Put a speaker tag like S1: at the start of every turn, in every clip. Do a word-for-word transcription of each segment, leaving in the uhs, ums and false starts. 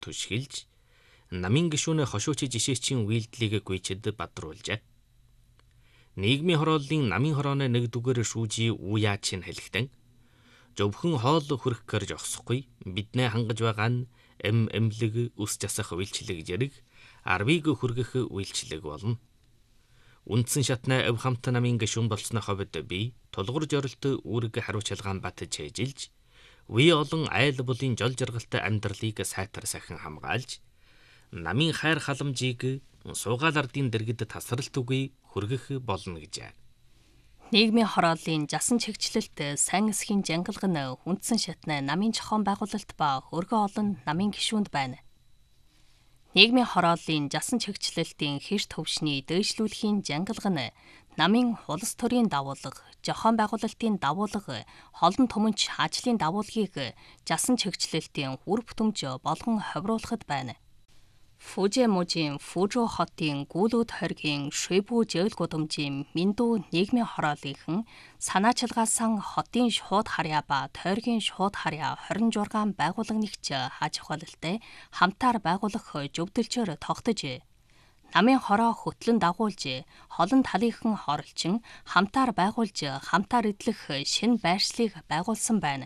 S1: түшгэлж намын гишүүнээ хошуучи жишээчийн үйлдэлийг гүйчэд бадруулжээ. Нийгмийн хорооллын намын хорооны нэг дүгээр шүүжи Уяач нь хэлэхдээ зөвхөн хоол хүрэх гэж огсохгүй биднээ хангаж байгаа нь эм эмлэг ус засах үйлчлэг зэрэг арвыг хүргэх үйлчлэг болно. Үндсэн шатны эв хамт намын гишүүн болсны ховд би тулгуур жорилт үүрэг хариуцлагаан бат чэжилж үе олон айл булын жол жаргалтай амьдралыг сайтар сахин хамгаалж намын хайр халамжийг суугаал ардын дэргэд тасралтгүй хүргэх болно гэжээ.
S2: Нийгмийн хорооллын жасан чигчлэлт сайн эсхийн жангалга нь үндсэн шатны намын зохион байгуулалт ба өргөө олон намын гишүүнд байна. Нийгмийн хорооллын жасан чигчлэлтийн хэр төвшний дээшлүүлэхийн жангалга нь намын улс төрийн дагуулга, зохион байгуулалтын дагуулга, холон түмэнч ажлын дагуулгыг жасан чигчлэлтийн үр бүтэмж болгон ховруулахад байна. Фужимужийн Фужу хотын гүүлүүд хоргийн Шэбу жээл гудамжийн Минду нийгмийн хорооллынхан санаачилгаасан хотын шууд харьяа ба тойргийн шууд харьяа хорин жургаан байгууллага нэгч хаж ухаалалтай хамтаар байгуулах зөвдөлчөөр тогтож намын хороо хөтлөн дагуулж холон талынхан хоролчин хамтаар байгуулж хамтаар эдлэх шинэ байршлыг байгуулсан байна.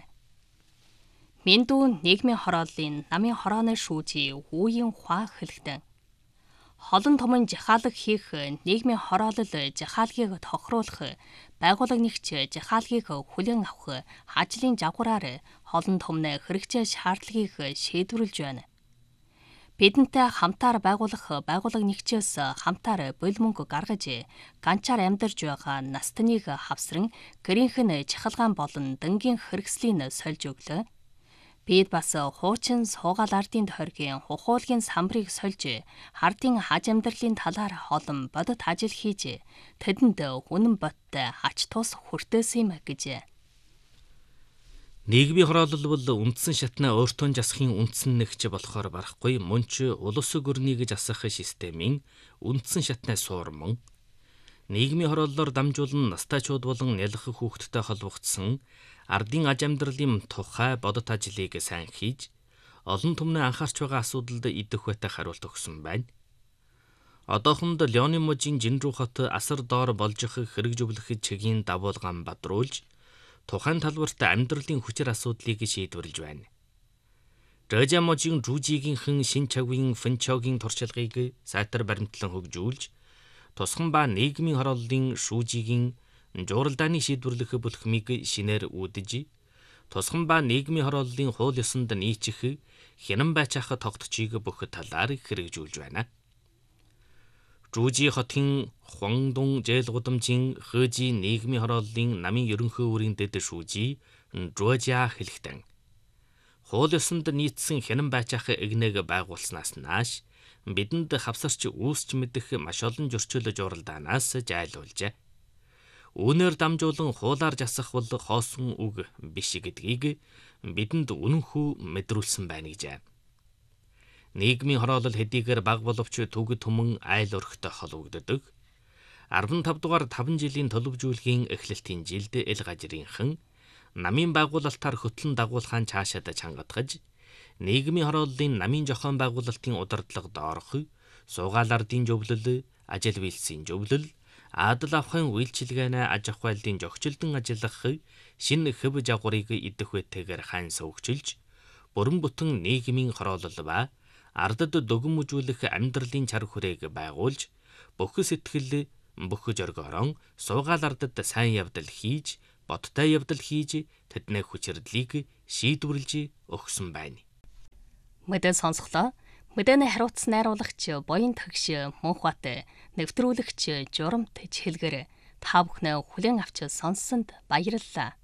S2: Минду нийгмийн хорооллын намын хорооны шүүжи үеийн хаа хэлэхдээ холон томон жахаалаг хийх нийгмийн хороолол жахаалгийг тохируулах байгууллага нэгч жахаалгийг хүлээн авах ажлын жагвараар холон томны хэрэгжээ шаардлагыг шийдвэрлэж байна. Бидэнтэй хамтаар байгуулах байгууллага нэгчээс хамтаар бул мөнгө гаргаж ганчаар амьдарж байгаа настаныг хавсран гэрийнхэн чахалгаан болон дэнгийн хэрэгслийн сольж өглөө. Бид бас хуучин суугаал ардын тойргийн хухуулгийн самбарыг сольж ардын хаж амьдралын талаар олон бодит ажил хийж тэдэнд үнэн бодтой ач тус хүртээсэн юм гэж.
S1: Нийгмийн хороолол бол үндсэн шатны өөртөө засахын үндсэн нэгч болохоор барахгүй мөн ч улс гүрнийг засах системийн үндсэн шатны суурман. Нийгмийн хорооллоор дамжуулан настайчууд болон нялх хүүхдтэй холбогдсон ардын аж амьдралын тухай бодит ажлыг сайн хийж, олон түмний анхаарч байгаа асуудалд идэх байтаа хариулт өгсөн байна. Одоохонд Леоны мужийн Жинрүү хот асар доор болж хэрэгжүүлэх чигийн дагуулгаан бадруулж, тухайн талбарт амьдралын хүчээр асуудлыг шийдвэрлэж байна. Рэжа мужийн Жужигийнхэн шин чавгийн Фэнчогийн туршлагыг сайтар баримтлан хөгжүүлж, тусган ба нийгмийн хорооллын шүүжигийн жууралдааны шийдвэрлэх бүлхмийг шинээр үүдэж, тусган ба нийгмийн хорооллын хууль ёсонд нийцэх хянан байцаах тогтцыг бүх талаар хэрэгжүүлж байна. Жужи хотын Хуандун жээл гудамжийн Хэжи нийгмийн хорооллын намын ерөнхий үүрийн дэд шүүжи Жужиа хэлэхдээ хууль ёсонд нийцсэн хянан байцаах эгнэг байгуулснаас нааш бидэнд хавсарч үүсч мэдэх маш олон зөрчил жууралдаанаас жайлуулжээ. Үүнээр дамжуулан хуулаар засах бол хоосон үг биш гэдгийг бидэнд үнэнхүү мэдрүүлсэн байна гэжээ. Нийгмийн хороолол хэдийгээр бага боловч төгөд түмэн айл өрхтөй холбогддог. арван тав дугаар таван жилийн төлөвжүүлгийн эхлэлтийн жилд эл гажрынхан намын байгуулалтаар хөтлөн дагуулгаан цаашаад чангатгаж, нийгмийн хорооллын намын зохион байгуулалтын удирдлагад орох, суугаал ардын зөвлөл, ажил үйлсийн зөвлөл, адал авахын үйлчилгээнэ аж ахуйлын зохицолдон ажиллах шинэ хэв жагварыг идэх байтайгаар хайн сөвгчилж, бүрэн бүтэн нийгмийн хороолол ба ардад дүгнэмжүүлэх амьдралын чар хүрээг байгуулж, бүх сэтгэл, бүх зоргоорон суугаал ардад сайн явдал хийж, бодтой явдал хийж, тэдний хүчирдлийг шийдвэрлэж өгсөн байна.
S2: Мэдээ сонсголоо. Мэдээний хариуц найруулагч Боён Тагш Мөнхбат, нэвтрүүлэгч Журамт Чэлгэр та бүхнээ хүлээн авч сонссонд баярлалаа.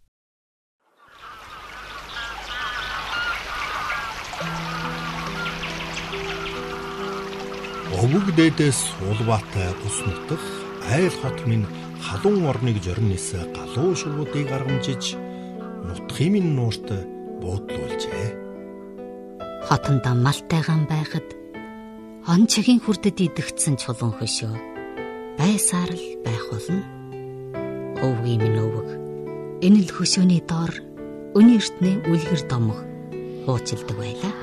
S3: Өвөг дээдээс улбаатай ус нутах айл хот минь халуун орныг жорнис галуу шувуудыг аргамжиж нутхын минь нуурт буудлуулжээ.
S4: Хотондоо малтайгаан байхад он чигийн хүрдэд идэгдсэн чулуун хөшөө байсаар л байх болно. Өвгийн минь өвөг энэ л хөшөөний доор өнөө эртний үлгэр домох хуучилдаг байлаа.